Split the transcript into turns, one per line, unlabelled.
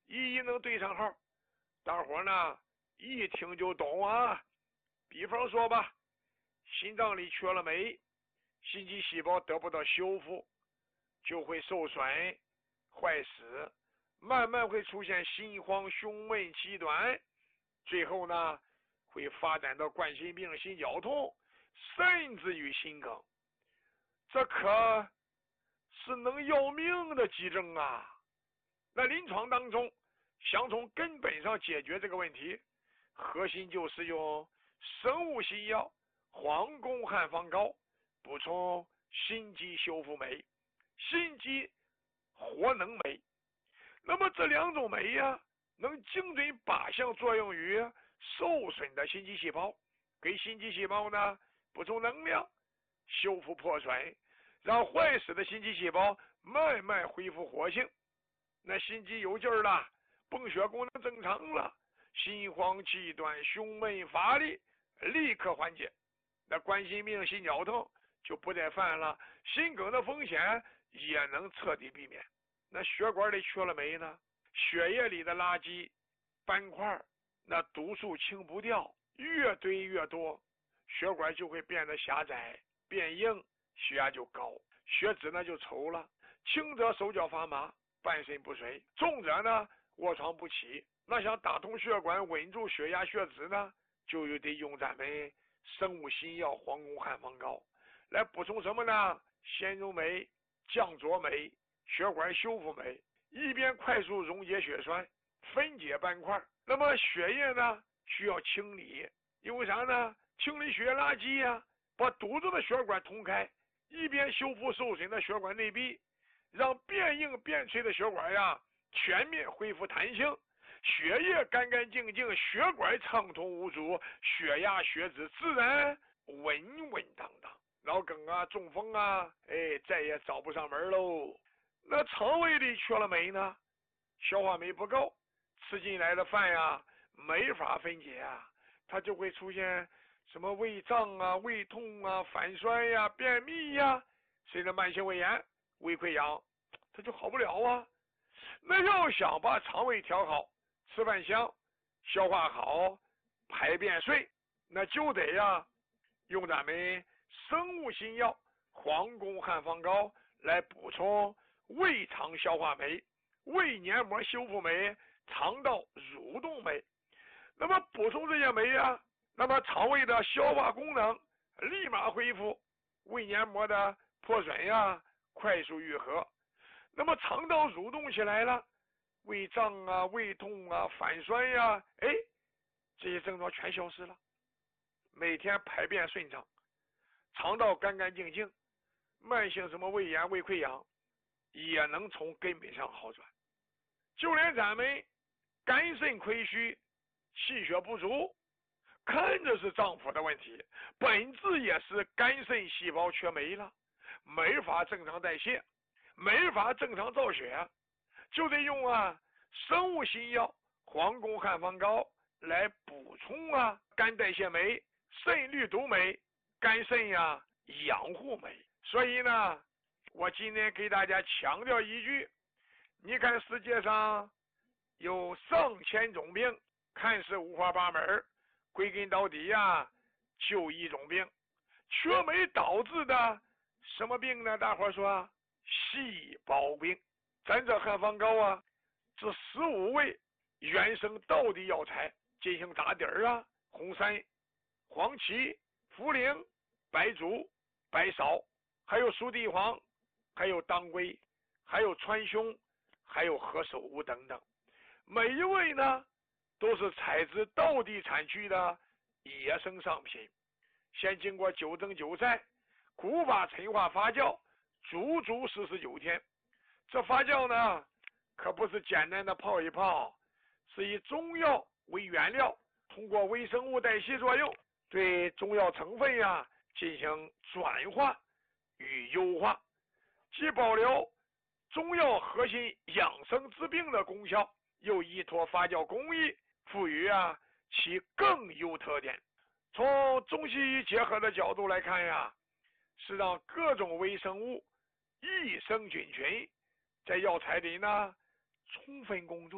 一能对上号，大伙呢一听就懂啊。比方说吧，心脏里缺了镁，心肌细胞得不到修复，就会受损坏死，慢慢会出现心慌、胸闷、气短，最后呢会发展到冠心病、心绞痛，甚至于心梗。这可是能要命的急症啊！那临床当中，想从根本上解决这个问题，核心就是用生物新药黄宫汉方膏补充心肌修复酶、心肌活能酶。那么这两种酶呀，能精准靶向作用于受损的心肌细胞，给心肌细胞呢补充能量，修复破损，让坏死的心肌细胞慢慢恢复活性。那心肌有劲儿了，泵血功能正常了，心慌气短、胸闷乏力立刻缓解，那冠心病、心绞痛就不再犯了，心梗的风险也能彻底避免。那血管里缺了镁呢，血液里的垃圾斑块那毒素清不掉，越堆越多，血管就会变得狭窄变硬，血压就高，血脂呢就稠了，轻则手脚发麻，半身不遂，重者呢卧床不起。那想打通血管稳住血压血脂呢，就得用咱们生物新药黄宫汉方膏来补充什么呢？纤溶酶、降浊酶、血管修复酶，一边快速溶解血栓，分解斑块。那么血液呢需要清理，因为啥呢？清理血液垃圾呀，把堵住的血管通开，一边修复受损的血管内壁，让变硬变脆的血管呀全面恢复弹性，血液干干净净，血管畅通无阻，血压血脂自然稳稳当当，脑梗啊、中风啊，再也找不上门喽。那肠胃里缺了镁呢，消化酶不够，吃进来的饭呀没法分解啊，它就会出现什么胃胀啊、胃痛啊、反酸呀、便秘呀，甚至慢性胃炎、胃溃疡，它就好不了啊。那要想把肠胃调好，吃饭香，消化好，排便顺，那就得用咱们生物新药黄宫汉方膏来补充胃肠消化酶、胃黏膜修复酶、肠道蠕动酶。那么补充这些酶那么肠胃的消化功能立马恢复，胃黏膜的破损快速愈合。那么肠道蠕动起来了，胃胀啊、胃痛啊、反酸这些症状全消失了。每天排便顺畅，肠道干干净净，慢性什么胃炎、胃溃疡也能从根本上好转。就连咱们肝肾亏虚、气血不足，看着是脏腑的问题，本质也是肝肾细胞缺镁了，没法正常代谢，没法正常造血，就得用生物新药黄宫汉方膏来补充肝代谢酶、肾绿毒酶、肝肾养护酶。所以呢，我今天给大家强调一句，你看世界上有上千种病，看似五花八门，归根到底就一种病，缺镁导致的什么病呢？大伙说细胞病。咱这汉方膏这15味原生道地药材进行打底儿红参、黄芪、茯苓、白术、白芍，还有熟地黄，还有当归，还有川芎，还有何首乌等等。每一味呢都是采自道地产区的野生商品，先经过9蒸9晒、古法陈化发酵，足足49天。这发酵呢可不是简单的泡一泡，是以中药为原料，通过微生物代谢作用，对中药成分进行转化与优化，既保留中药核心养生治病的功效，又依托发酵工艺赋予其更优特点。从中西医结合的角度来看是让各种微生物益生菌群在药材里充分共